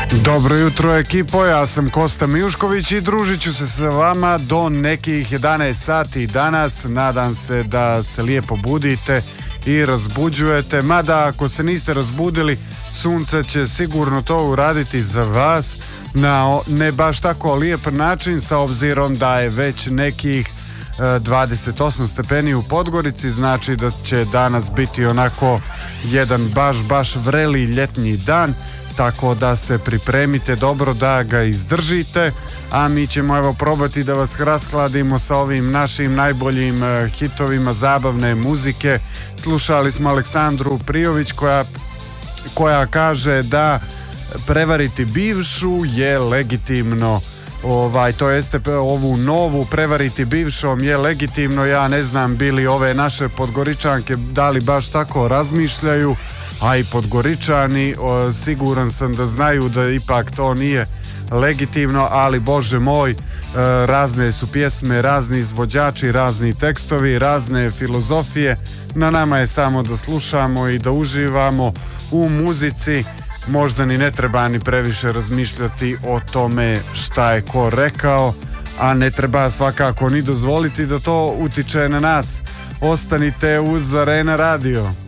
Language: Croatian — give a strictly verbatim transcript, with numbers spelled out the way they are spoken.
Dobro jutro ekipo, ja sam Kosta Mijušković i družit ću se sa vama do nekih jedanaest sati danas. Nadam se da se lijepo budite i razbuđujete, mada ako se niste razbudili, sunce će sigurno to uraditi za vas na ne baš tako lijep način, sa obzirom da je već nekih dvadeset osam stepeni u Podgorici, znači da će danas biti onako jedan baš baš vreli ljetni dan, tako da se pripremite dobro da ga izdržite, a mi ćemo evo probati da vas raskladimo sa ovim našim najboljim hitovima zabavne muzike. Slušali smo Aleksandru Prijović koja, koja kaže da prevariti bivšu je legitimno. Ovaj, to jeste ovu novu prevariti bivšom je legitimno. Ja ne znam bili ove naše Podgoričanke da li baš tako razmišljaju, a i Podgoričani o, siguran sam da znaju da ipak to nije legitimno, ali Bože moj, e, razne su pjesme, razni izvođači, razni tekstovi, razne filozofije. Na nama je samo da slušamo i da uživamo u muzici. Možda ni ne treba ni previše razmišljati o tome šta je ko rekao, a ne treba svakako ni dozvoliti da to utiče na nas. Ostanite uz Arena Radio.